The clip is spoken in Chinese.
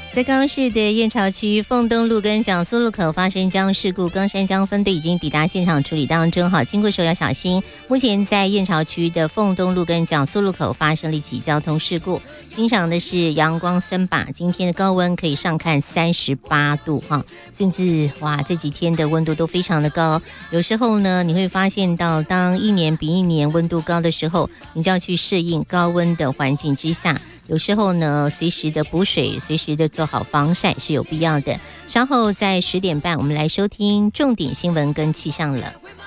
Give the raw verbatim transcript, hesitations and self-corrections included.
在高雄市的燕巢区凤东路跟蒋苏路口发生交通事故，冈山交通分队已经抵达现场处理当中，好，经过时候要小心。目前在燕巢区的凤东路跟蒋苏路口发生了一起交通事故，欣赏的是阳光森把，今天的高温可以上看三十八度哈，甚至哇这几天的温度都非常的高。有时候呢，你会发现到当一年比一年温度高的时候，你就要去适应高温的环境之下。有时候呢，随时的补水，随时的做好防晒是有必要的。稍后在十点半，我们来收听重点新闻跟气象了。